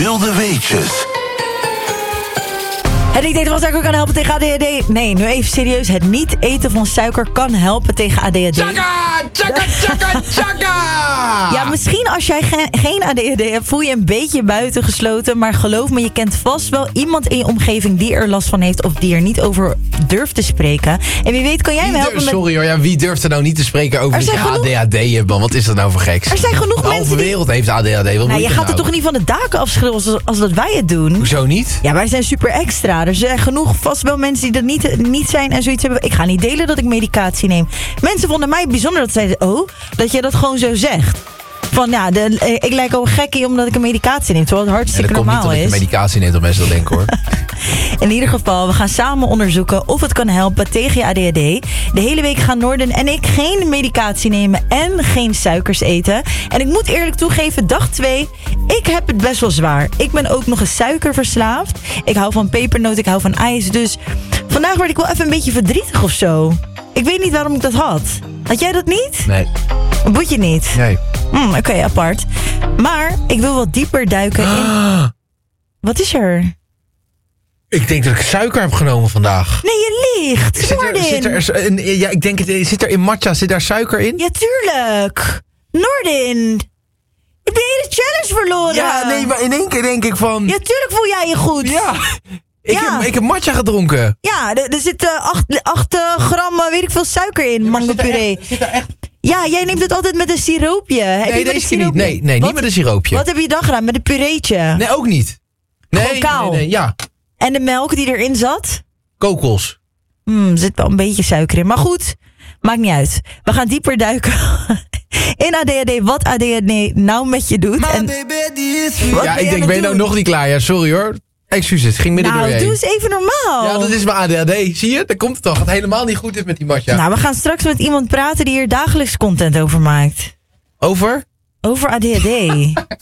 Wilde weetjes. Het niet eten van suiker kan helpen tegen ADHD. Nee, nu even serieus. Het niet eten van suiker kan helpen tegen ADHD. Tjaka, tjaka, tjaka, tjaka! Ja, misschien als jij geen ADHD hebt, voel je een beetje buitengesloten. Maar geloof me, je kent vast wel iemand in je omgeving die er last van heeft of die er niet over durft te spreken. En wie weet kan jij me helpen met... Sorry hoor, wie durft er nou niet te spreken over dat je ADHD hebt, man? Wat is dat nou voor geks? Er zijn genoeg mensen de halve wereld heeft ADHD. Nou, je gaat het toch niet van de daken afschillen als dat wij het doen? Hoezo niet? Ja, wij zijn super extra. Er zijn genoeg vast wel mensen die dat niet zijn en zoiets hebben. Ik ga niet delen dat ik medicatie neem. Mensen vonden mij bijzonder dat zeiden, dat je dat gewoon zo zegt. Van ja, ik lijk al gekkie omdat ik een medicatie neem. Terwijl het hartstikke normaal is. Dat komt niet omdat je medicatie neemt, dat mensen dat denken hoor. In ieder geval, we gaan samen onderzoeken of het kan helpen tegen je ADHD. De hele week gaan Noorden en ik geen medicatie nemen en geen suikers eten. En ik moet eerlijk toegeven, dag 2, ik heb het best wel zwaar. Ik ben ook nog eens suikerverslaafd. Ik hou van pepernoot, ik hou van ijs. Dus vandaag word ik wel even een beetje verdrietig of zo. Ik weet niet waarom ik dat had. Had jij dat niet? Nee. Boet je niet? Nee. Oké, apart. Maar ik wil wat dieper duiken in... Wat is er? Ik denk dat ik suiker heb genomen vandaag. Nee, je liegt. Zit er in matcha, zit daar suiker in? Ja, tuurlijk. Noordin. Ik heb de hele challenge verloren. Ja, nee, maar in één keer denk ik van... Ja, tuurlijk voel jij je goed. Ja. Ik heb matcha gedronken. Ja, er zit 8 gram, weet ik veel, suiker in, mango puree. Zit er echt... Ja, jij neemt het altijd met een siroopje. Nee, deze niet. Nee, niet met een siroopje. Wat heb je dan gedaan? Met een pureetje? Nee, ook niet. Gewoon kaal? Nee, ja. En de melk die erin zat? Kokos. Er zit wel een beetje suiker in. Maar goed, maakt niet uit. We gaan dieper duiken in ADHD. Wat ADHD nou met je doet. En ja, ik denk, ben je nou nog niet klaar? Ja, sorry hoor. Excuses, het ging midden doorheen. Nou, doe eens even normaal. Ja, dat is mijn ADHD. Zie je? Daar komt het al. Gaat helemaal niet goed met die matcha. Nou, we gaan straks met iemand praten die hier dagelijks content over maakt. Over? Over ADHD.